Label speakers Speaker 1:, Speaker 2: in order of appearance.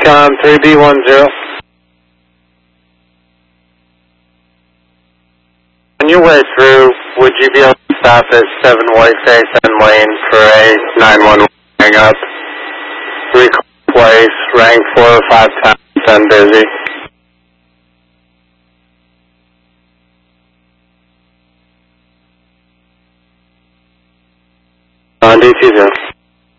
Speaker 1: Recon 3B10. On your way through, would you be able to stop at 7 Whiteface End Lane for a 911 hang up? Recall place, rang 4 or 5 times, then busy. On DT0.